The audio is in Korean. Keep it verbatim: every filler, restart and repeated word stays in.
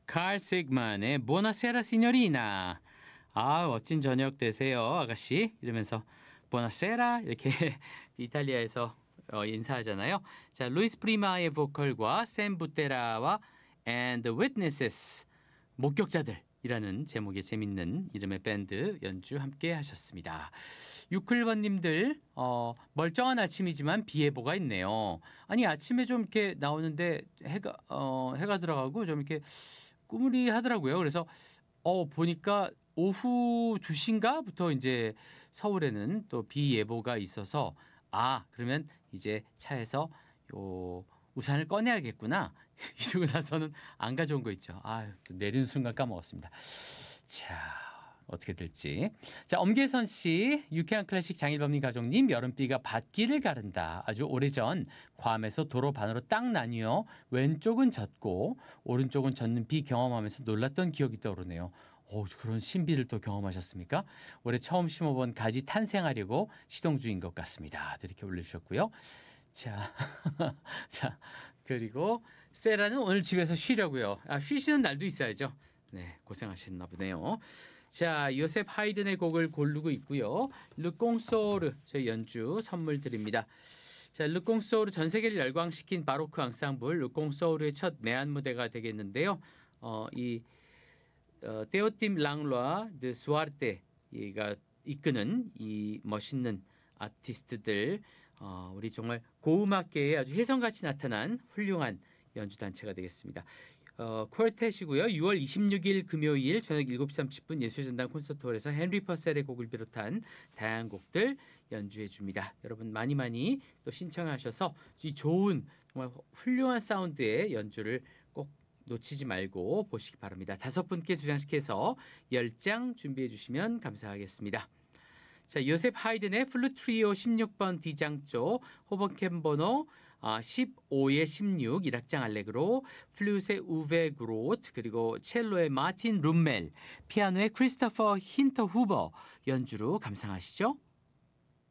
칼 세그만의 Buonasera signorina. 아, 멋진 저녁 되세요, 아가씨. 이러면서 Buonasera 이렇게 이탈리아에서 어, 인사하잖아요. 자, 루이스 프리마의 보컬과 샘 부테라와 And the Witnesses, 목격자들이라는 제목의 재밌는 이름의 밴드 연주 함께 하셨습니다. 유클번님들 어, 멀쩡한 아침이지만 비 예보가 있네요. 아니 아침에 좀 이렇게 나오는데 해가 어, 해가 들어가고 좀 이렇게 꾸무리하더라고요. 그래서 어 보니까 오후 두 시인가부터 이제 서울에는 또 비 예보가 있어서 아 그러면 이제 차에서 요 우산을 꺼내야겠구나 이러고 나서는 안 가져온 거 있죠. 아 내리는 순간 까먹었습니다. 자 어떻게 될지. 자 엄계선 씨, 유쾌한 클래식 장일범님 가족님, 여름비가 밭길을 가른다. 아주 오래전 괌에서 도로 반으로 딱 나뉘어 왼쪽은 젖고 오른쪽은 젖는 비 경험하면서 놀랐던 기억이 떠오르네요. 오, 그런 신비를 또 경험하셨습니까? 올해 처음 심어본 가지 탄생하려고 시동 중인 것 같습니다. 이렇게 올려주셨고요. 자, 자 그리고 세라는 오늘 집에서 쉬려고요. 아, 쉬시는 날도 있어야죠. 네, 고생하셨나 보네요. 자, 요셉 하이든의 곡을 고르고 있고요. 르꽁소르 저희 연주 선물 드립니다. 자, 르꽁소르 전 세계를 열광시킨 바로크 앙상블 르꽁소르의 첫 내한 무대가 되겠는데요. 어, 이 어, 테오팀 랑로아 드 수아르테가 이끄는 이 멋있는 아티스트들, 어, 우리 정말 고음악계에 아주 혜성같이 나타난 훌륭한 연주단체가 되겠습니다. 어, 퀄텟이고요. 유월 이십육일 금요일 저녁 일곱 시 삼십 분 예술전당 콘서트홀에서 헨리 퍼셀의 곡을 비롯한 다양한 곡들 연주해 줍니다. 여러분 많이 많이 또 신청하셔서 이 좋은 정말 훌륭한 사운드의 연주를 꼭 놓치지 말고 보시기 바랍니다. 다섯 분께 두 장씩 해서 열 장 준비해 주시면 감사하겠습니다. 자, 요셉 하이든의 플루트 트리오 십육 번 D장조, 호버캠 번호 십오의 십육, 일악장 알레그로, 플룻의 우베 그로트, 그리고 첼로의 마틴 룸멜, 피아노의 크리스토퍼 힌터 후버 연주로 감상하시죠.